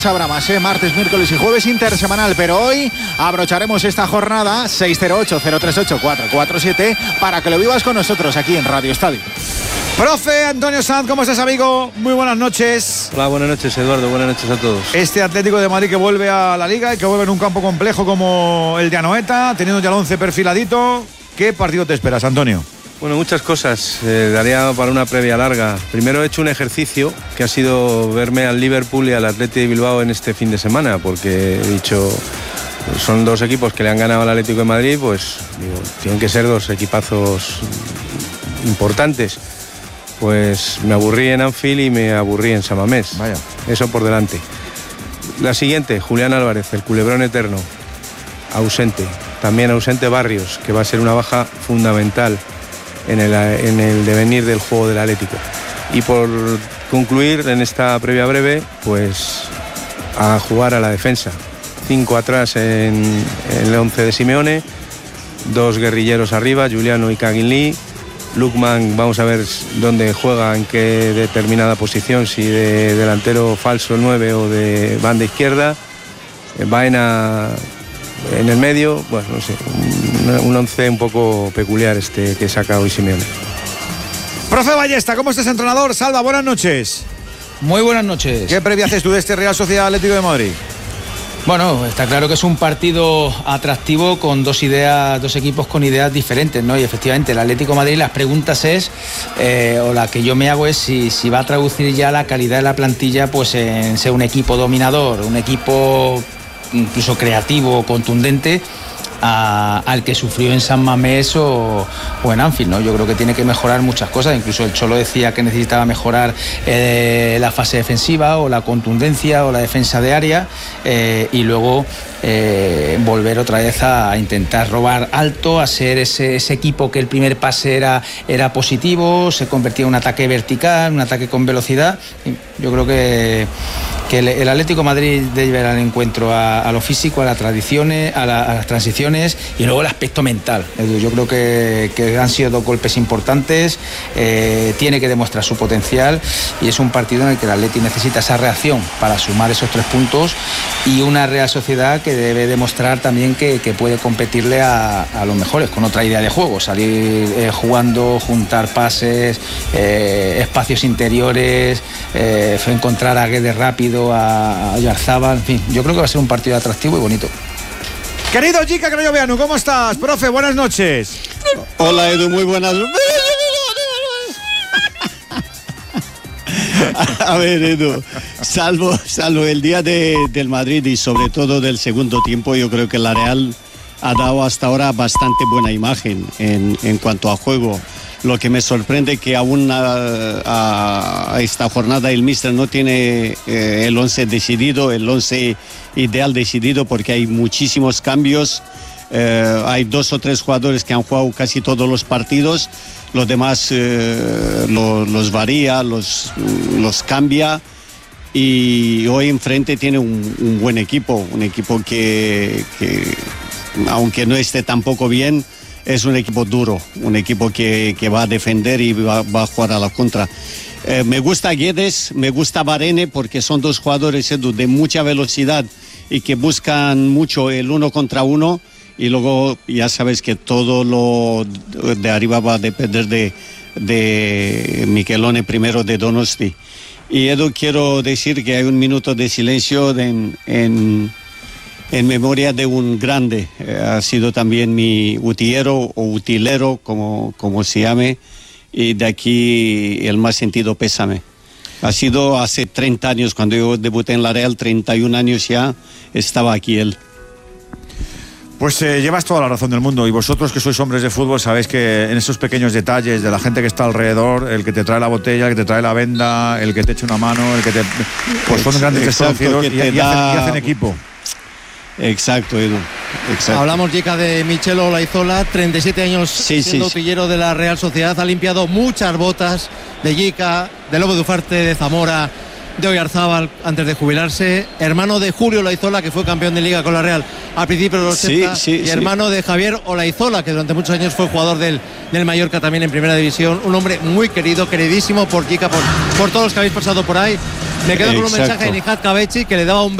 Habrá más, martes, miércoles y jueves intersemanal, pero hoy abrocharemos esta jornada 608-038-447 para que lo vivas con nosotros aquí en Radio Estadio. Profe Antonio Sanz, ¿cómo estás, amigo? Muy buenas noches. Hola, buenas noches, Eduardo, buenas noches a todos. Este Atlético de Madrid que vuelve a la Liga y que vuelve en un campo complejo como el de Anoeta, teniendo ya el 11 perfiladito. ¿Qué partido te esperas, Antonio? Bueno, muchas cosas, daría para una previa larga. Primero he hecho un ejercicio que ha sido verme al Liverpool y al Athletic de Bilbao en este fin de semana, porque he dicho, son dos equipos que le han ganado al Atlético de Madrid, pues digo, tienen que ser dos equipazos importantes. Pues me aburrí en Anfield y me aburrí en San Mamés. Vaya. Eso por delante. La siguiente, Julián Álvarez, el culebrón eterno, ausente. También ausente Barrios, que va a ser una baja fundamental en el devenir del juego del Atlético. Y por concluir en esta previa breve, pues a jugar a la defensa. 5 atrás en el 11 de Simeone, 2 guerrilleros arriba, Juliano y Kaginli. Lukman, vamos a ver dónde juega, en qué determinada posición, si de delantero falso 9 o de banda izquierda. Baena en el medio, bueno, no sé, un 11 un poco peculiar este que saca hoy Simeone. Profe Ballesta, ¿cómo estás, entrenador? Salva, buenas noches. Muy buenas noches. ¿Qué previa haces tú de este Real Sociedad Atlético de Madrid? Bueno, está claro que es un partido atractivo con dos equipos con ideas diferentes, ¿no? Y efectivamente el Atlético de Madrid, las preguntas es, o la que yo me hago es si va a traducir ya la calidad de la plantilla pues en ser un equipo dominador, un equipo incluso creativo, contundente, al que sufrió en San Mamés o en Anfield, ¿no? Yo creo que tiene que mejorar muchas cosas. Incluso el Cholo decía que necesitaba mejorar la fase defensiva o la contundencia o la defensa de área, y luego volver otra vez a intentar robar alto, a ser ese equipo que el primer pase era positivo, se convertía en un ataque vertical, un ataque con velocidad. Yo creo que el Atlético de Madrid debe ir al encuentro a lo físico, a las tradiciones, a las transiciones y luego el aspecto mental. Yo creo que han sido dos golpes importantes, tiene que demostrar su potencial y es un partido en el que el Atlético necesita esa reacción para sumar esos 3 puntos y una Real Sociedad que debe demostrar también que puede competirle a los mejores con otra idea de juego, salir jugando, juntar pases, espacios interiores, encontrar a Guedes rápido, a Oyarzábal, en fin, yo creo que va a ser un partido atractivo y bonito. Querido Jica Crayoveanu, ¿cómo estás? Profe, buenas noches. Hola, Edu, muy buenas. A ver, Edu, salvo el día del Madrid y sobre todo del segundo tiempo, yo creo que la Real ha dado hasta ahora bastante buena imagen en cuanto a juego. Lo que me sorprende que aún a esta jornada el míster no tiene el 11 decidido, el 11 ideal decidido, porque hay muchísimos cambios. Hay 2 o 3 jugadores que han jugado casi todos los partidos, los demás los varía, los cambia, y hoy enfrente tiene un buen equipo, un equipo que aunque no esté tampoco bien, es un equipo duro, un equipo que va a defender y va a jugar a la contra. Me gusta Guedes, me gusta Varane, porque son 2 jugadores, Edu, de mucha velocidad y que buscan mucho el 1 contra 1, y luego ya sabes que todo lo de arriba va a depender de Michelone, primero de Donosti. Y Edu, quiero decir que hay un minuto de silencio en memoria de un grande. Ha sido también mi utiero o utilero, como se llame, y de aquí el más sentido pésame. Ha sido hace 30 años, cuando yo debuté en la Real, 31 años ya, estaba aquí él. Pues llevas toda la razón del mundo, y vosotros que sois hombres de fútbol sabéis que en esos pequeños detalles de la gente que está alrededor, el que te trae la botella, el que te trae la venda, el que te echa una mano, el que te... pues son grandes desconocidos y hacen equipo. Exacto, Edu. Exacto. Hablamos, Jica, de Michel Olaizola, 37 años siendo utillero de la Real Sociedad, ha limpiado muchas botas de Jica, de Lobo de Ufarte, de Zamora, de Oyarzábal antes de jubilarse, hermano de Julio Olaizola, que fue campeón de Liga con la Real a principios de los 80, y hermano de Javier Olaizola, que durante muchos años fue jugador del Mallorca también en Primera División. Un hombre muy querido, queridísimo por Jica, por todos los que habéis pasado por ahí. Me quedo con un Exacto. mensaje de Nihat Kavechi que le daba un